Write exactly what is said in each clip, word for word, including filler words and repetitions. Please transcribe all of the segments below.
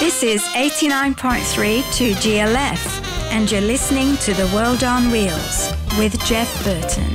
This is eighty-nine point three two G L F, and you're listening to The World on Wheels with Jeff Burton.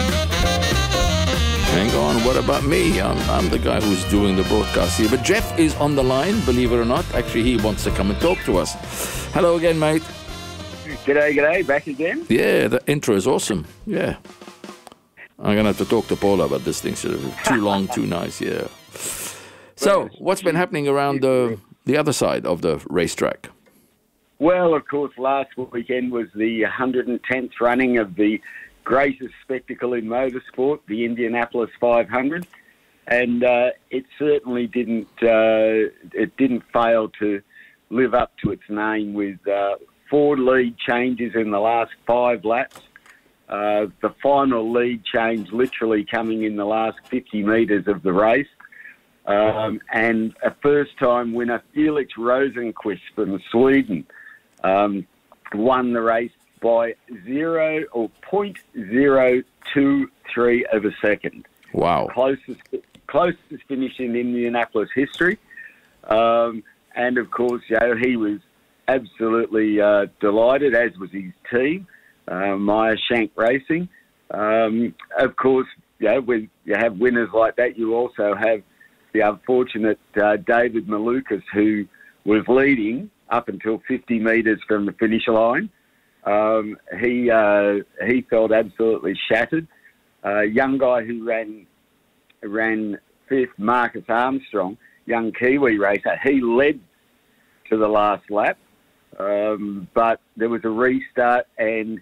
Hang on, what about me? I'm, I'm the guy who's doing the broadcast here. But Jeff is on the line, believe it or not. Actually, he wants to come and talk to us. Hello again, mate. G'day, g'day. Back again? Yeah, the intro is awesome. Yeah. I'm going to have to talk to Paula about this thing. So too long, too nice, yeah. So, what's been happening around the, the other side of the racetrack? Well, of course, last weekend was the one hundred tenth running of the greatest spectacle in motorsport, the Indianapolis five hundred, and uh, it certainly didn't uh, it didn't fail to live up to its name with uh, four lead changes in the last five laps. Uh, the final lead change literally coming in the last fifty metres of the race, um, and a first-time winner, Felix Rosenqvist from Sweden, um, won the race by zero or point zero two three of a second. Wow! Closest closest finish in Indianapolis history, um, and of course, you know, he was absolutely uh, delighted, as was his team, uh, Meyer Shank Racing. Um, of course, you know, when you have winners like that, you also have the unfortunate uh, David Malukas, who was leading up until fifty metres from the finish line. Um, he uh, he felt absolutely shattered. A uh, young guy who ran ran fifth, Marcus Armstrong, young Kiwi racer, he led to the last lap, um, but there was a restart, and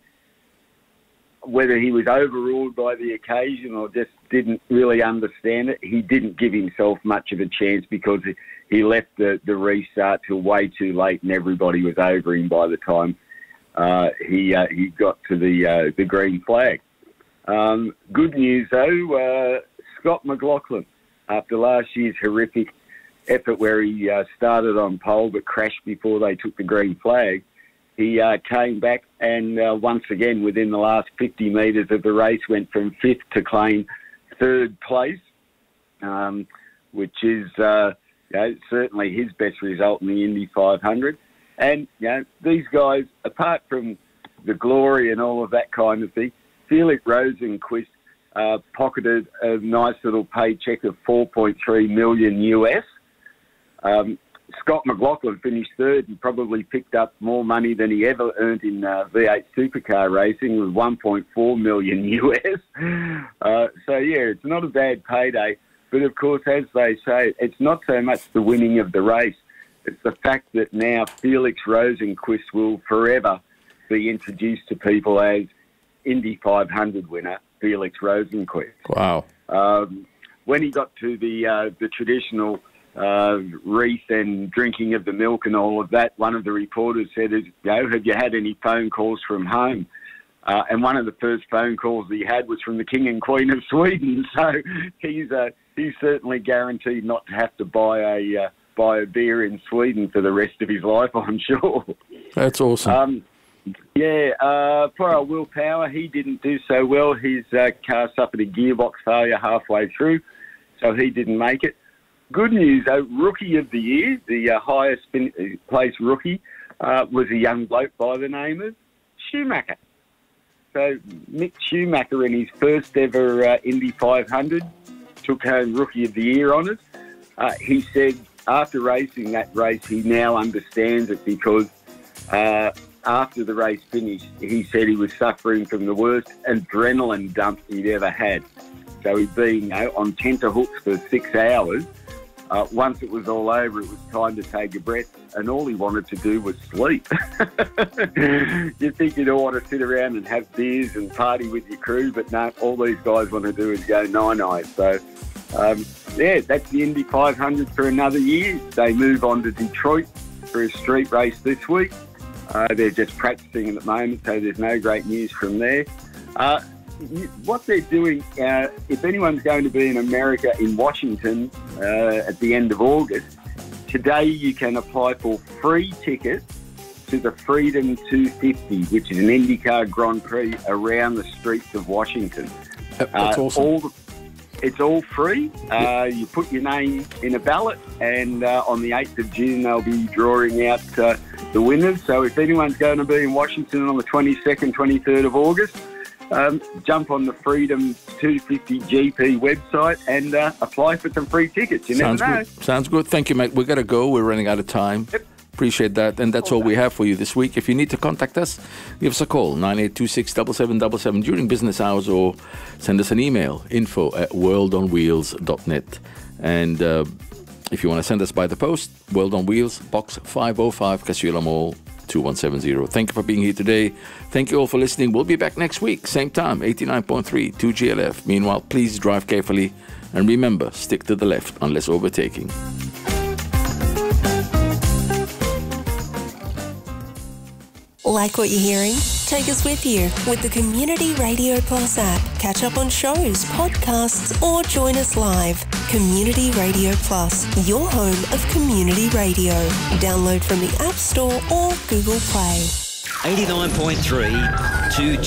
whether he was overruled by the occasion or just didn't really understand it, he didn't give himself much of a chance because he left the, the restart till way too late, and everybody was over him by the time Uh, he uh, he got to the uh, the green flag. Um, good news though, uh, Scott McLaughlin, after last year's horrific effort where he uh, started on pole but crashed before they took the green flag, he uh, came back and uh, once again within the last fifty metres of the race went from fifth to claim third place, um, which is uh, you know, certainly his best result in the Indy five hundred. And, you know, these guys, apart from the glory and all of that kind of thing, Felix Rosenqvist uh, pocketed a nice little paycheck of four point three million U S. Um, Scott McLaughlin finished third and probably picked up more money than he ever earned in uh, V eight supercar racing with one point four million U S. Uh, so, yeah, it's not a bad payday. But, of course, as they say, it's not so much the winning of the race. It's the fact that now Felix Rosenqvist will forever be introduced to people as Indy five hundred winner, Felix Rosenqvist. Wow. Um, when he got to the uh, the traditional uh, wreath and drinking of the milk and all of that, one of the reporters said, you know, have you had any phone calls from home? Uh, and one of the first phone calls he had was from the King and Queen of Sweden. So he's, uh, he's certainly guaranteed not to have to buy a... Uh, buy a beer in Sweden for the rest of his life, I'm sure. That's awesome. Um, yeah, uh, for our Will Power, he didn't do so well. His uh, car suffered a gearbox failure halfway through, so he didn't make it. Good news, though, Rookie of the Year, the uh, highest fin- place rookie, uh, was a young bloke by the name of Schumacher. So Mick Schumacher, in his first ever uh, Indy five hundred, took home Rookie of the Year honours. Uh, he said, after racing that race, he now understands it because uh, after the race finished, he said he was suffering from the worst adrenaline dump he'd ever had. So he'd been, you know, on tenterhooks for six hours. Uh, once it was all over, it was time to take a breath, and all he wanted to do was sleep. You think you don't want to sit around and have beers and party with your crew, but no, all these guys want to do is go nine-night. So, um, yeah, that's the Indy five hundred for another year. They move on to Detroit for a street race this week. Uh, they're just practicing at the moment, so there's no great news from there. Uh, what they're doing, uh, if anyone's going to be in America, in Washington, uh, at the end of August, today you can apply for free tickets to the Freedom two fifty, which is an IndyCar Grand Prix around the streets of Washington. That's uh, awesome. All the, it's all free. Uh, you put your name in a ballot, and uh, on the eighth of June, they'll be drawing out uh, the winners. So if anyone's going to be in Washington on the twenty-second, twenty-third of August, um, jump on the Freedom two fifty G P website and uh, apply for some free tickets. You Sounds never know. good. Sounds good. Thank you, mate. We've got to go. We're running out of time. Yep. Appreciate that. And that's all we have for you this week. If you need to contact us, give us a call, nine eight two six, seven seven seven seven during business hours, or send us an email, info at world on wheels dot net. And uh, if you want to send us by the post, World on Wheels, Box five oh five, Casula Mall, two one seven zero. Thank you for being here today. Thank you all for listening. We'll be back next week, same time, eighty-nine point three, two G L F. Meanwhile, please drive carefully. And remember, stick to the left unless overtaking. Like what you're hearing? Take us with you with the Community Radio Plus app. Catch up on shows, podcasts, or join us live. Community Radio Plus, your home of community radio. Download from the App Store or Google Play. eighty-nine point three, two G